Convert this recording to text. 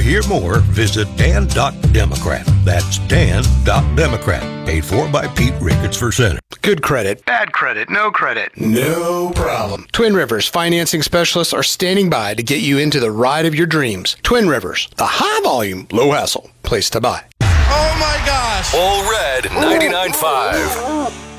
hear more, visit Dan.Democrat. That's Dan.Democrat. Paid for by Pete Ricketts for Senate. Good credit, bad credit, no credit. No problem. Twin Rivers financing specialists are standing by to get you into the ride of your dreams. Twin Rivers, the high volume, low hassle place to buy. Oh my gosh. All Red 99.5.